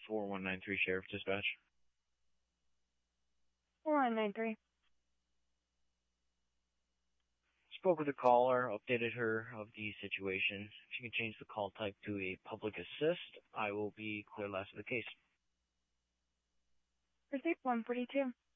4193 Sheriff Dispatch. 4193. Spoke with the caller, updated her of the situation. If you can change the call type to a public assist, I will be clear last of the case. Receipt 142.